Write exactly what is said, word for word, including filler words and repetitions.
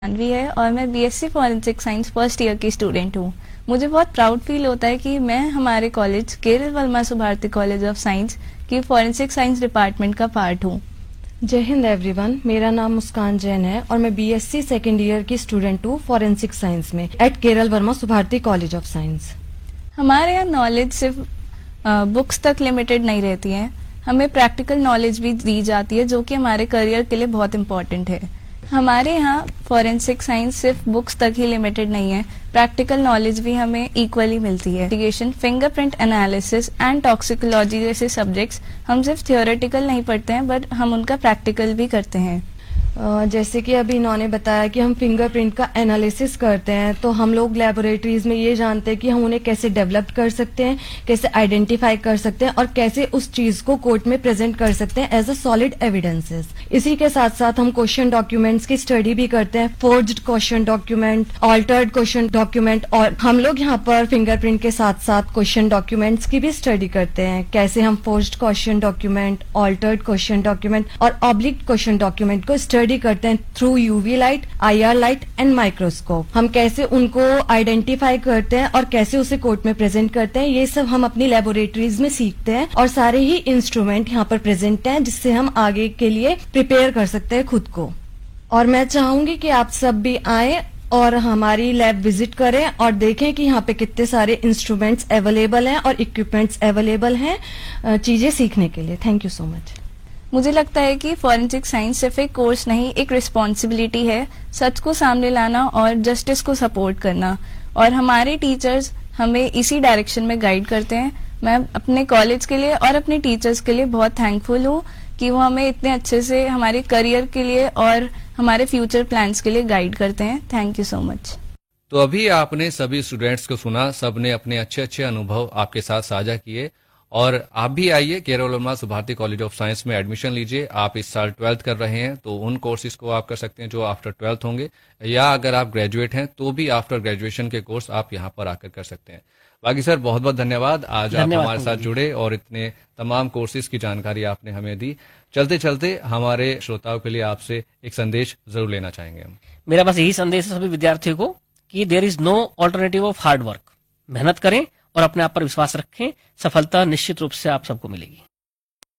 जानवी है और मैं BSc forensic science first year की स्टूडेंट हूँ। मुझे बहुत प्राउड फील होता है कि मैं हमारे college Kerala Verma Subharti college of science की फॉरेंसिक साइंस डिपार्टमेंट का पार्ट हूँ। जय हिंद एवरीवन, मेरा नाम मुस्कान जैन है और मैं बीएससी सेकेंड ईयर की स्टूडेंट हूँ फॉरेंसिक साइंस में eight Kerala Verma Subharti college of science. हमारे यहाँ नॉलेज सिर्फ बुक्स तक लिमिटेड नहीं रहती है, हमें प्रैक्टिकल नॉलेज भी दी जाती है जो कि हमारे करियर के लिए बहुत इम्पोर्टेंट है। हमारे यहाँ फॉरेंसिक साइंस सिर्फ बुक्स तक ही लिमिटेड नहीं है, प्रैक्टिकल नॉलेज भी हमें इक्वली मिलती है। Investigation, fingerprint analysis and toxicology जैसे सब्जेक्ट्स हम सिर्फ थियोरेटिकल नहीं पढ़ते हैं बट हम उनका प्रैक्टिकल भी करते हैं। Uh, जैसे कि अभी इन्होंने बताया कि हम फिंगरप्रिंट का एनालिसिस करते हैं, तो हम लोग लेबोरेटरीज में ये जानते हैं कि हम उन्हें कैसे डेवलप कर सकते हैं, कैसे आइडेंटिफाई कर सकते हैं और कैसे उस चीज को कोर्ट में प्रेजेंट कर सकते हैं एज अ सॉलिड एविडेंसेस। इसी के साथ साथ हम क्वेश्चन डॉक्यूमेंट्स की स्टडी भी करते हैं, forged question document, altered question document, और हम लोग यहाँ पर फिंगरप्रिंट के साथ साथ क्वेश्चन डॉक्यूमेंट्स की भी स्टडी करते हैं, कैसे हम forged question document, altered question document और ऑब्लिक क्वेश्चन डॉक्यूमेंट को स्टडी करते हैं through UV light, IR light and microscope. हम कैसे उनको आइडेंटिफाई करते हैं और कैसे उसे कोर्ट में प्रेजेंट करते हैं, ये सब हम अपनी लेबोरेटरीज में सीखते हैं और सारे ही इंस्ट्रूमेंट यहाँ पर प्रेजेंट हैं जिससे हम आगे के लिए प्रिपेयर कर सकते हैं खुद को। और मैं चाहूंगी कि आप सब भी आए और हमारी लैब विजिट करें और देखें कि यहाँ पे कितने सारे इंस्ट्रूमेंट्स अवेलेबल हैं और इक्विपमेंट्स अवेलेबल हैं चीजें सीखने के लिए। Thank you so much. मुझे लगता है कि फॉरेंसिक साइंस सिर्फ एक कोर्स नहीं, एक रिस्पॉन्सिबिलिटी है, सच को सामने लाना और जस्टिस को सपोर्ट करना, और हमारे टीचर्स हमें इसी डायरेक्शन में गाइड करते हैं। मैं अपने कॉलेज के लिए और अपने टीचर्स के लिए बहुत थैंकफुल हूँ कि वो हमें इतने अच्छे से हमारे करियर के लिए और हमारे फ्यूचर प्लान्स के लिए गाइड करते हैं। Thank you so much. तो अभी आपने सभी स्टूडेंट्स को सुना, सबने अपने अच्छे अच्छे अनुभव आपके साथ साझा किए, और आप भी आइए Kerala Verma Subharti college of science में एडमिशन लीजिए। आप इस साल ट्वेल्थ कर रहे हैं तो उन कोर्सेज को आप कर सकते हैं जो आफ्टर ट्वेल्थ होंगे, या अगर आप ग्रेजुएट हैं तो भी आफ्टर ग्रेजुएशन के कोर्स आप यहाँ पर आकर कर सकते हैं। बाकी सर बहुत बहुत धन्यवाद, आज आप हमारे साथ जुड़े और इतने तमाम कोर्सेज की जानकारी आपने हमें दी। चलते चलते हमारे श्रोताओं के लिए आपसे एक संदेश जरूर लेना चाहेंगे हम। मेरा बस यही संदेश है सभी विद्यार्थियों को कि there is no alternative of hard work. मेहनत करें और अपने आप पर विश्वास रखें, सफलता निश्चित रूप से आप सबको मिलेगी।